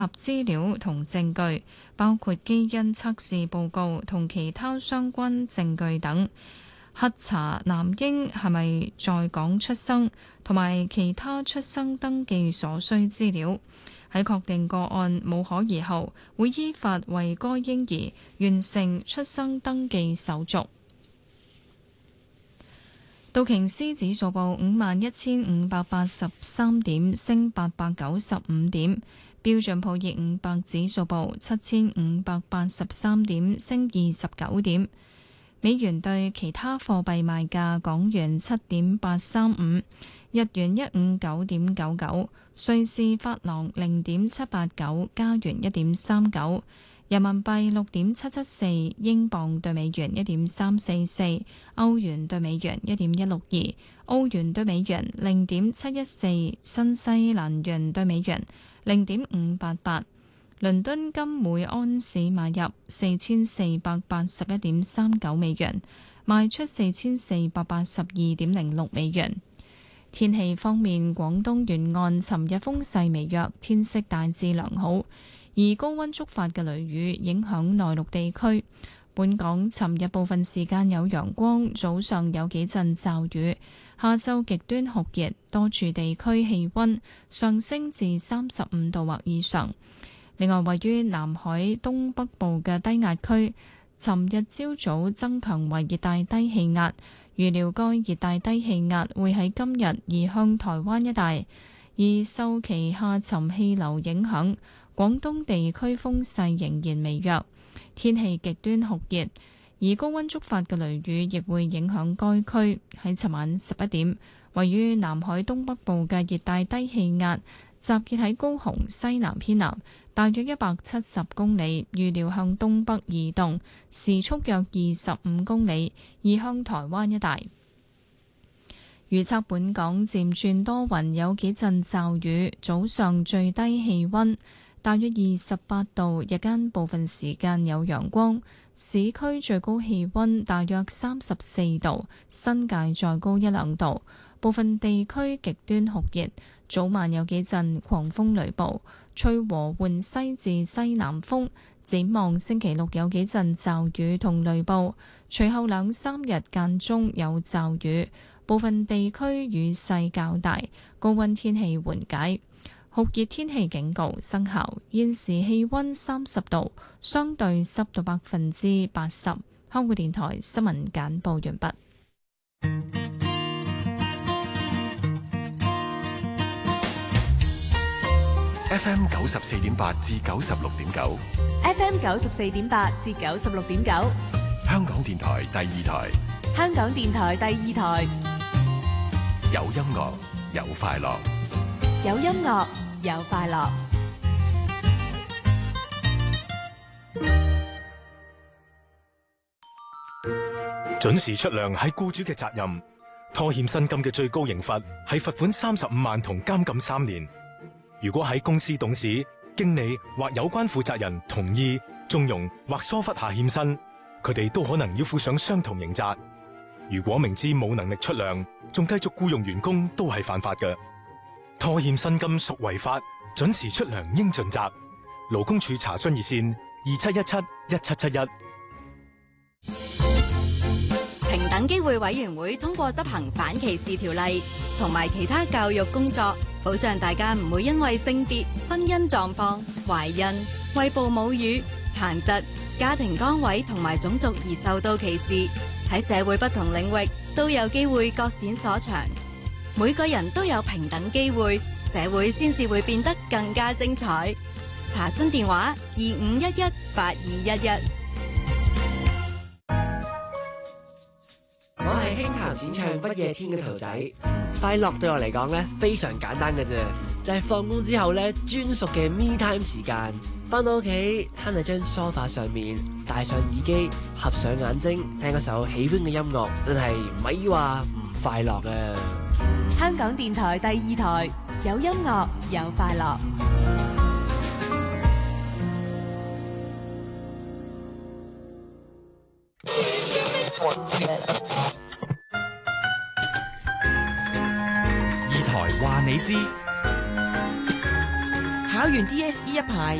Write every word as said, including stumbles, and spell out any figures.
資料同證據，包括基因測試報告同其他相關證據等，核查男嬰係咪在港出生，同埋其他出生登記所需資料。喺確定個案無可疑後，會依法為該嬰兒完成出生登記手續。道瓊斯指數報五萬一千五百八十三點，升八百九十五點。標準普爾五百指數報七千五百八十三點，升二十九點。美元對其他貨幣賣價：港元七點八三五，日元一五九點九九，瑞士法郎零點七八九，加元一點三九，人民幣六點七七四，英鎊對美元一點三四四，歐元對美元一點一六二，澳元對美元零點七一四，新西蘭元對美元零點五八八。倫敦金每安士買入四千四百八十一點三九美元，賣出四千四百八十二點零六美元。天氣方面，廣東沿岸尋日風勢微弱，天色大致良好，而高溫觸發嘅雷雨影響內陸地區。本港尋日部分時間有陽光，早上有幾陣驟雨，下晝極端酷熱，多處地區氣溫上升至三十五度或以上。另外，位於南海東北部嘅低壓區，尋日朝早增強為熱帶低氣壓，預料該熱帶低氣壓會喺今日移向台灣一帶，而受其下沉氣流影響，廣東地區風勢仍然微弱，天氣極端酷熱，而高溫觸發嘅雷雨亦會影響該區。喺尋晚十一點，位於南海東北部嘅熱帶低氣壓集結喺高雄西南偏南大約一百七十公里，預料向東北移動，時速約二十五公里，移向台灣一帶。預測本港漸轉多雲，有幾陣驟雨，早上最低氣溫大約二十八度，日間部分時間有陽光，市區最高氣溫大約三十四度，新界再高一兩度，部分地區極端酷熱，早晚有幾陣狂風雷暴，吹和緩西至西南風。展望星期六有幾陣驟雨同雷暴，隨後兩三日間中有驟雨，部分地區雨勢較大，高溫天氣緩解。酷熱天氣警告生效，現時氣溫三十度，相對濕度百分之八十。香港電台新聞簡報完畢。 F M 九十四點八至九十六點九 ，F M 九十四點八至九十六點九， 香港電台第二台， 香港電台第二台， 有音樂有快樂， 有音樂有快樂。 準時出糧係僱主嘅責任，拖欠薪金嘅最高刑罰係罰款三十五萬同監禁三年。如果喺公司董事、經理或有關負責人同意、縱容或疏忽下欠薪，佢哋都可能要負上相同刑責。如果明知冇能力出糧，仲繼續僱用員工，都係犯法嘅。拖欠薪金屬違法，準時出糧應盡責。勞工處查詢熱線：二七一七一七七一。 平等機會委員會通過執行反歧視條例同埋其他教育工作，保障大家唔會因為性別、婚姻狀況、懷孕、餵哺母乳、殘疾、家庭崗位同埋種族而受到歧視。喺社會不同領域都有機會各展所長。每個人都有平等機會，社會先至會變得更加精彩。查詢電話：二五一一八二一一。 我係輕彈淺唱不夜天嘅兔仔，快樂對我嚟講咧非常簡單嘅啫，就係放工之後咧專屬嘅 me time 時間，翻到屋企攤喺張梳化上面，戴上耳機，合上眼睛，聽一首喜歡嘅音樂，真係咪話唔快樂啊！ 香港電台第二台，有音樂有快樂。 二台話你知，考完 D S E 一排，